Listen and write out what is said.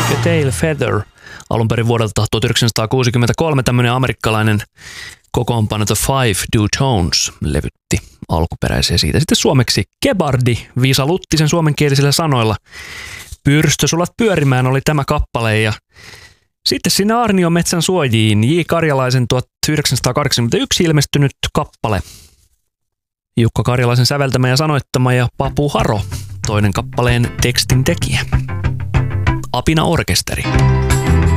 Shake a Tail Feather. Alun perin vuodelta 1963 tämmöinen amerikkalainen kokoonpano The Five Dutones levytti alkuperäisiä siitä. Sitten suomeksi Kebardi, Viisa Luttisen suomenkielisillä sanoilla. Pyrstösulat pyörimään oli tämä kappale ja sitten sinne Aarnion metsän suojiin J. Karjalaisen 1981 ilmestynyt kappale. Jukka Karjalaisen säveltämä ja sanoittama ja Papu Haro, toinen kappaleen tekstin tekijä. Apina Orkesteri.